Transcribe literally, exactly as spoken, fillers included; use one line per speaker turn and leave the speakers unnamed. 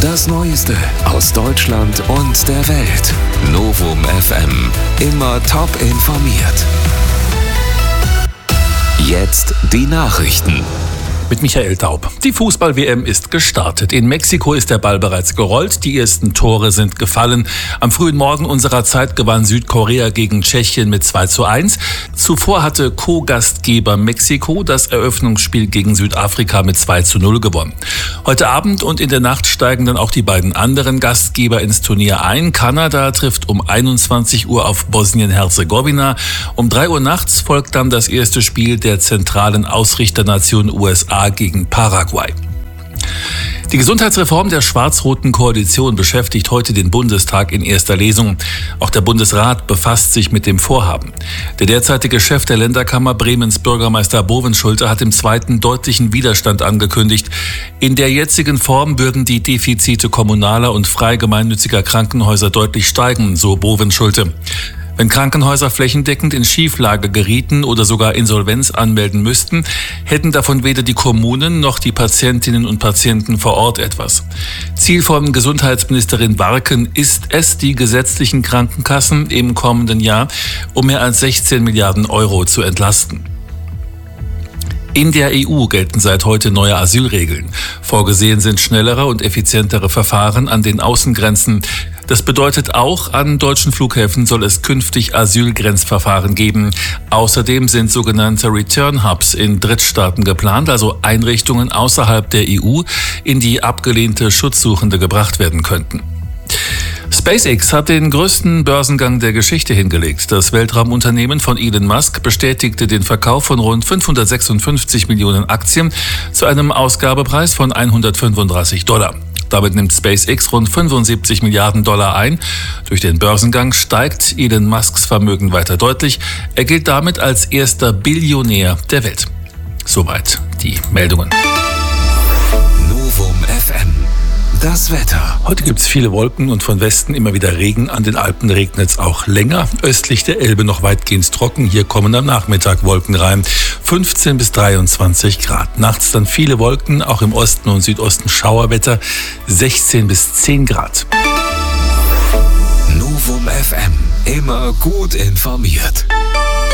Das Neueste aus Deutschland und der Welt. Novum F M. Immer top informiert. Jetzt die Nachrichten.
Mit Michael Taub. Die Fußball-W M ist gestartet. In Mexiko ist der Ball bereits gerollt. Die ersten Tore sind gefallen. Am frühen Morgen unserer Zeit gewann Südkorea gegen Tschechien mit zwei zu eins. Zuvor hatte Co-Gastgeber Mexiko das Eröffnungsspiel gegen Südafrika mit zwei zu null gewonnen. Heute Abend und in der Nacht steigen dann auch die beiden anderen Gastgeber ins Turnier ein. Kanada trifft um einundzwanzig Uhr auf Bosnien-Herzegowina. Um drei Uhr nachts folgt dann das erste Spiel der zentralen Ausrichternation U S A gegen Paraguay. Die Gesundheitsreform der schwarz-roten Koalition beschäftigt heute den Bundestag in erster Lesung. Auch der Bundesrat befasst sich mit dem Vorhaben. Der derzeitige Chef der Länderkammer Bremens, Bürgermeister Bovenschulte, hat im zweiten deutlichen Widerstand angekündigt. In der jetzigen Form würden die Defizite kommunaler und frei gemeinnütziger Krankenhäuser deutlich steigen, so Bovenschulte. Wenn Krankenhäuser flächendeckend in Schieflage gerieten oder sogar Insolvenz anmelden müssten, hätten davon weder die Kommunen noch die Patientinnen und Patienten vor Ort etwas. Ziel von Gesundheitsministerin Warken ist es, die gesetzlichen Krankenkassen im kommenden Jahr um mehr als sechzehn Milliarden Euro zu entlasten. In der E U gelten seit heute neue Asylregeln. Vorgesehen sind schnellere und effizientere Verfahren an den Außengrenzen. Das bedeutet auch, an deutschen Flughäfen soll es künftig Asylgrenzverfahren geben. Außerdem sind sogenannte Return Hubs in Drittstaaten geplant, also Einrichtungen außerhalb der E U, in die abgelehnte Schutzsuchende gebracht werden könnten. SpaceX hat den größten Börsengang der Geschichte hingelegt. Das Weltraumunternehmen von Elon Musk bestätigte den Verkauf von rund fünfhundertsechsundfünfzig Millionen Aktien zu einem Ausgabepreis von hundertfünfunddreißig Dollar. Damit nimmt SpaceX rund fünfundsiebzig Milliarden Dollar ein. Durch den Börsengang steigt Elon Musks Vermögen weiter deutlich. Er gilt damit als erster Billionär der Welt. Soweit die Meldungen.
Novum F M. Das Wetter.
Heute gibt es viele Wolken und von Westen immer wieder Regen. An den Alpen regnet es auch länger. Östlich der Elbe noch weitgehend trocken. Hier kommen am Nachmittag Wolken rein. fünfzehn bis dreiundzwanzig Grad. Nachts dann viele Wolken, auch im Osten und Südosten Schauerwetter. sechzehn bis zehn Grad.
Novum F M. Immer gut informiert.